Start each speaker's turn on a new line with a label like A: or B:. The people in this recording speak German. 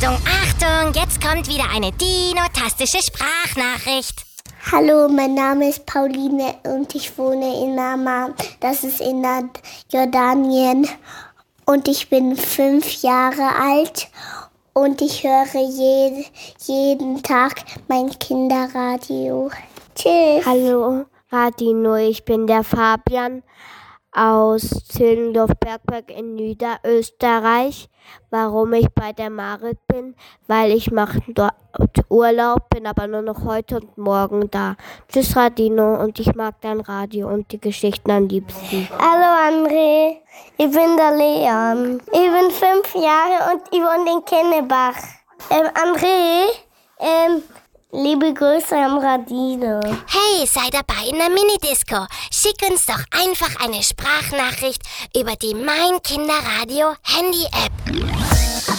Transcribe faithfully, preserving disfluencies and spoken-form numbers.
A: Achtung, Achtung, jetzt kommt wieder eine dinotastische Sprachnachricht.
B: Hallo, mein Name ist Pauline und ich wohne in Amman. Das ist in Jordanien. Und ich bin fünf Jahre alt und ich höre je, jeden Tag mein Kinderradio. Tschüss.
C: Hallo, Radino, ich bin der Fabian aus Zehlendorf-Bergberg in Niederösterreich. Warum ich bei der Marit bin? Weil ich mache dort Urlaub, bin aber nur noch heute und morgen da. Tschüss, Radino, und ich mag dein Radio und die Geschichten am liebsten.
B: Hallo André, ich bin der Leon. Ich bin fünf Jahre und ich wohne in Kennebach. Ähm, André, ähm, liebe Grüße am Radino.
A: Hey, sei dabei in der Minidisco. Schick uns doch einfach eine Sprachnachricht über die Mein Kinderradio Handy-App.